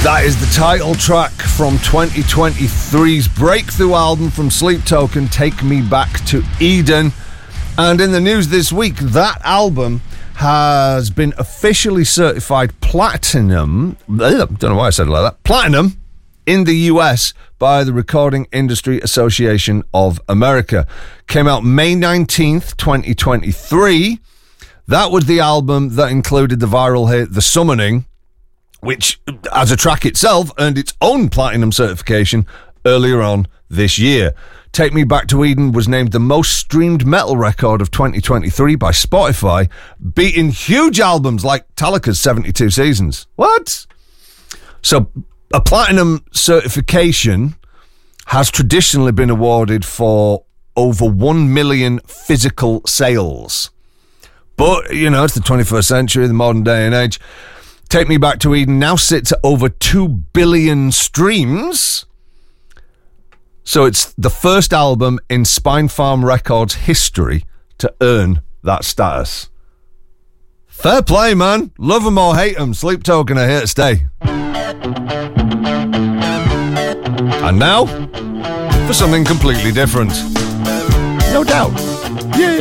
That is the title track from 2023's breakthrough album from Sleep Token, Take Me Back to Eden. And in the news this week, that album has been officially certified platinum. Don't know why I said it like that. Platinum in the US by the Recording Industry Association of America. Came out May 19th, 2023. That was the album that included the viral hit The Summoning, which, as a track itself, earned its own platinum certification earlier on this year. Take Me Back to Eden was named the most streamed metal record of 2023 by Spotify, beating huge albums like Metallica's 72 Seasons. What? So, a platinum certification has traditionally been awarded for over 1 million physical sales. But, you know, it's the 21st century, the modern day and age. Take Me Back to Eden now sits at over 2 billion streams. So it's the first album in Spinefarm Records history to earn that status. Fair play, man. Love them or hate them, Sleep Token are here to stay. And now, for something completely different. No doubt. Yeah.